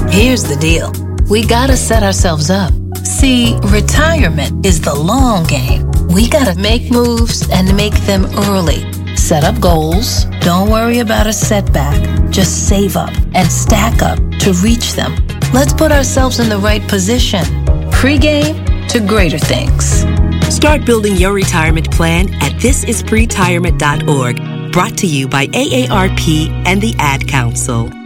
Here's the deal. We gotta set ourselves up. See, retirement is the long game. We gotta make moves and make them early. Set up goals. Don't worry about a setback. Just save up and stack up to reach them. Let's put ourselves in the right position. Pre-game to greater things. Start building your retirement plan at thisispretirement.org. Brought to you by AARP and the Ad Council.